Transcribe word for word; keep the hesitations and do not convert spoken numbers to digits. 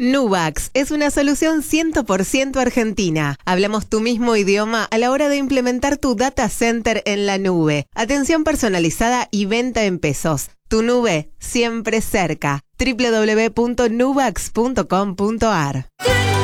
Nubax es una solución cien por ciento argentina. Hablamos tu mismo idioma a la hora de implementar tu data center en la nube. Atención personalizada y venta en pesos. Tu nube siempre cerca. doble u doble u doble u punto nubax punto com punto a r